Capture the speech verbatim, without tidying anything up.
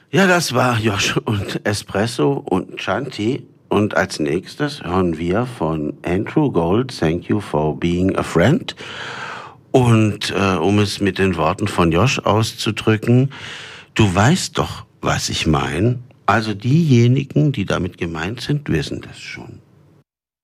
Ja, das war Josh und Espresso und Chanti. Und als nächstes hören wir von Andrew Gold, Thank You for Being a Friend. Und äh, um es mit den Worten von Josh auszudrücken, du weißt doch, was ich meine. Also diejenigen, die damit gemeint sind, wissen das schon.